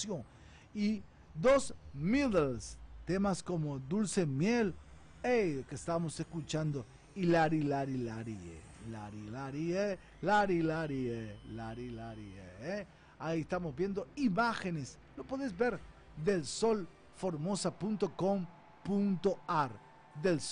canción. Y dos middles, temas como Dulce Miel, que estábamos escuchando, y Lari Lari Lari, Lari Lari, Lari Lari, Lari Lari, Ahí estamos viendo imágenes, lo podés ver, del solformosa.com.ar, del